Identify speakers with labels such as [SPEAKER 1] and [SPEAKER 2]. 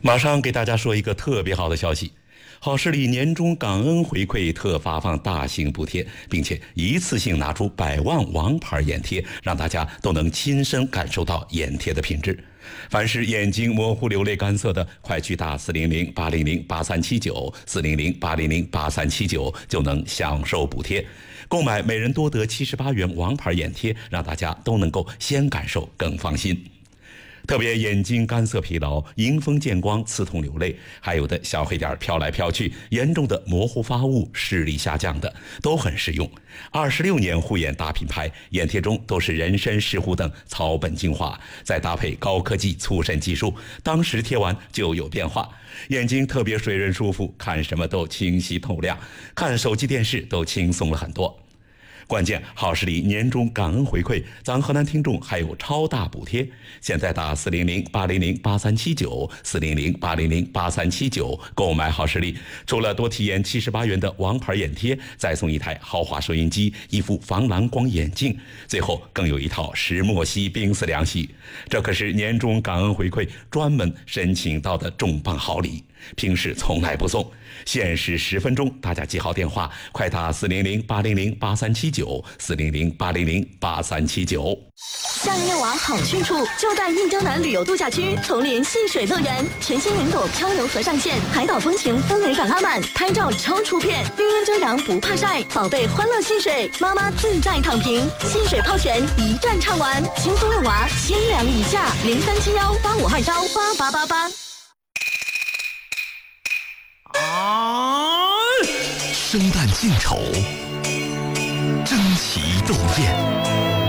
[SPEAKER 1] 马上给大家说一个特别好的消息，好视力年终感恩回馈特发放大型补贴，并且一次性拿出100万王牌眼贴，让大家都能亲身感受到眼贴的品质。凡是眼睛模糊、流泪、干涩的，快去打400-800-8379，400-800-8379，就能享受补贴。购买每人多得78元王牌眼贴，让大家都能够先感受更放心。特别眼睛干涩疲劳、迎风见光、刺痛流泪，还有的小黑点飘来飘去，严重的模糊发物、视力下降的，都很实用。26年护眼大品牌，眼贴中都是人参、石斛等草本精华，再搭配高科技促渗技术，当时贴完就有变化，眼睛特别水润舒服，看什么都清晰透亮，看手机电视都轻松了很多。关键好视力年终感恩回馈，咱河南听众还有超大补贴，现在打400-800-8379，400-800-8379购买好视力，除了多体验78元的王牌眼贴，再送一台豪华收音机、一副防蓝光眼镜，最后更有一套石墨烯冰丝凉席，这可是年终感恩回馈专门申请到的重磅好礼，平时从来不送，限时10分钟，大家记好电话，快打400-800-8379，400-800-8379。
[SPEAKER 2] 夏日夜晚好去处，就在印洲南旅游度假区丛林戏水乐园，全新云朵漂流河上线，海岛风情氛围感拉满，拍照超出片，绿荫遮阳不怕晒，宝贝欢乐戏水，妈妈自在躺平，戏水泡泉一站唱完，轻松幼娃千两以下，037185298888。
[SPEAKER 3] 生旦净丑，争奇斗艳。